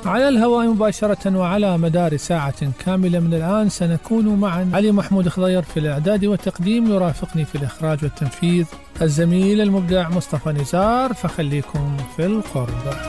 على الهواء مباشرة وعلى مدار ساعة كاملة من الآن سنكون معا علي محمود خضير في الإعداد والتقديم، يرافقني في الإخراج والتنفيذ الزميل المبدع مصطفى نزار، فخليكم في القرب.